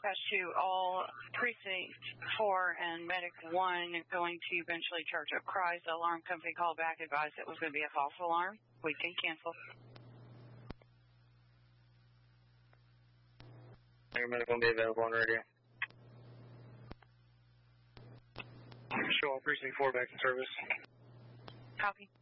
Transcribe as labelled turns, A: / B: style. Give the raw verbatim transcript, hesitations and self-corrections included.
A: dispatch to all precinct four and medic one going to eventually charge up cries. The alarm company called back, advised it was going to be a false alarm. We can cancel.
B: Your medic will be available on radio. Show all precinct four back in service.
A: Copy.